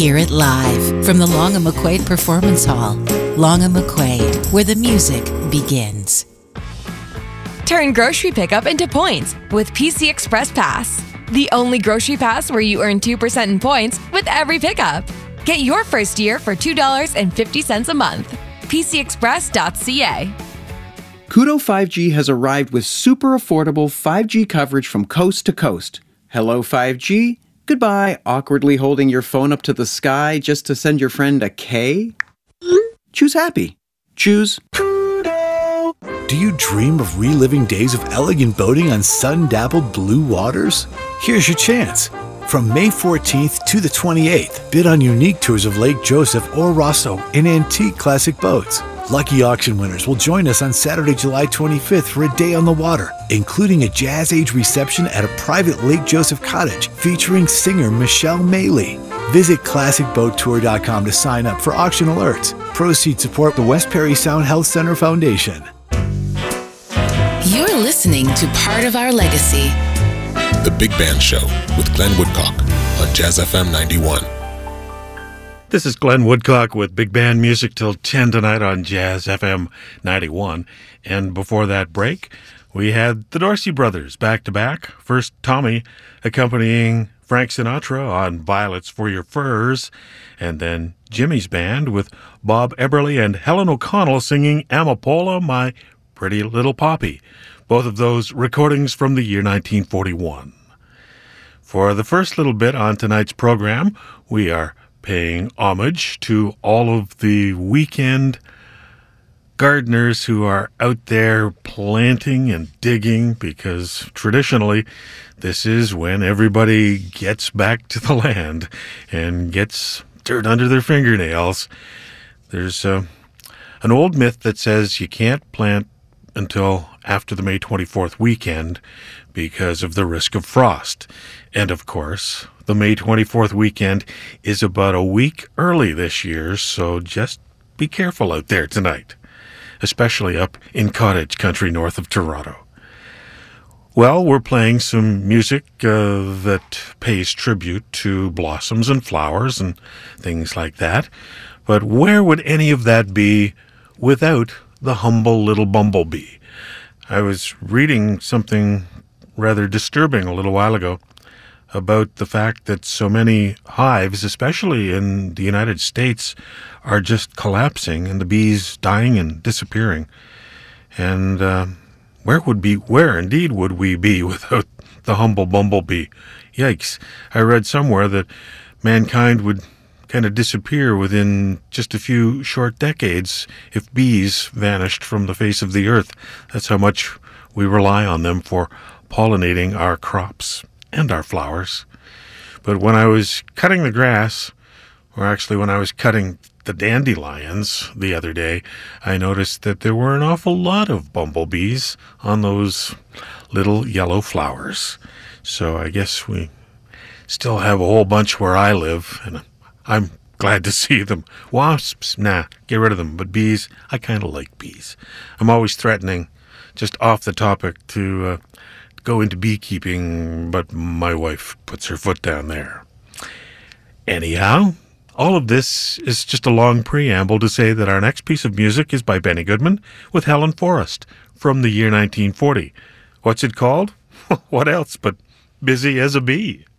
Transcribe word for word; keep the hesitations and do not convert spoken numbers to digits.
Hear it live from the Long and McQuaid Performance Hall. Long and McQuaid, where the music begins. Turn grocery pickup into points with P C Express Pass. The only grocery pass where you earn two percent in points with every pickup. Get your first year for two dollars and fifty cents a month. P C express dot c a. Koodo five G has arrived with super affordable five G coverage from coast to coast. Hello five G. Goodbye, awkwardly holding your phone up to the sky just to send your friend a K. Choose happy. Choose Koodo. Do you dream of reliving days of elegant boating on sun-dappled blue waters? Here's your chance. From May fourteenth to the twenty-eighth, bid on unique tours of Lake Joseph or Rosso in antique classic boats. Lucky auction winners will join us on Saturday, July twenty-fifth for a day on the water, including a Jazz Age reception at a private Lake Joseph cottage featuring singer Michelle Maley. Visit classic boat tour dot com to sign up for auction alerts. Proceeds support the West Perry Sound Health Center Foundation. You're listening to Part of Our Legacy. The Big Band Show with Glenn Woodcock on Jazz F M ninety-one. This is Glenn Woodcock with Big Band Music till ten tonight on Jazz F M ninety-one. And before that break, we had the Dorsey Brothers back-to-back. First, Tommy accompanying Frank Sinatra on Violets for Your Furs, and then Jimmy's band with Bob Eberly and Helen O'Connell singing Amapola, My Pretty Little Poppy. Both of those recordings from the year nineteen forty-one. For the first little bit on tonight's program, we are paying homage to all of the weekend gardeners who are out there planting and digging, because traditionally this is when everybody gets back to the land and gets dirt under their fingernails. There's uh, an old myth that says you can't plant until after the May twenty-fourth weekend because of the risk of frost. And of course, the May twenty-fourth weekend is about a week early this year, so just be careful out there tonight, especially up in cottage country north of Toronto. Well, we're playing some music uh, that pays tribute to blossoms and flowers and things like that. But where would any of that be without the humble little bumblebee? I was reading something rather disturbing a little while ago about the fact that so many hives, especially in the United States, are just collapsing and the bees dying and disappearing. And uh, where would be, where indeed would we be without the humble bumblebee? Yikes. I read somewhere that mankind would kind of disappear within just a few short decades if bees vanished from the face of the earth. That's how much we rely on them for pollinating our crops and our flowers. But when I was cutting the grass, or actually when I was cutting the dandelions the other day, I noticed that there were an awful lot of bumblebees on those little yellow flowers. So I guess we still have a whole bunch where I live, and I'm glad to see them. Wasps, nah, get rid of them. But bees, I kind of like bees. I'm always threatening, just off the topic, to uh, go into beekeeping, but my wife puts her foot down there. Anyhow, all of this is just a long preamble to say that our next piece of music is by Benny Goodman with Helen Forrest from the year nineteen forty. What's it called? What else but Busy as a Bee?